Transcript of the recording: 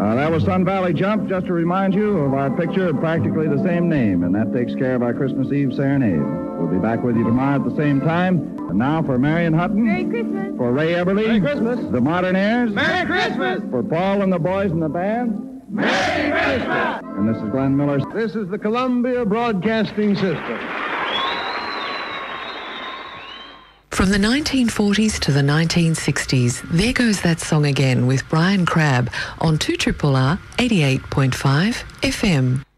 That was Sun Valley Jump, just to remind you of our picture of practically the same name, and that takes care of our Christmas Eve serenade. We'll be back with you tomorrow at the same time. And now for Marion Hutton. Merry Christmas. For Ray Eberly. Merry Christmas. The Modernaires. Merry Christmas. For Paul and the boys in the band. Merry Christmas. And this is Glenn Miller. This is the Columbia Broadcasting System. From the 1940s to the 1960s, there goes that song again with Brian Crabb on 2RRR 88.5 FM.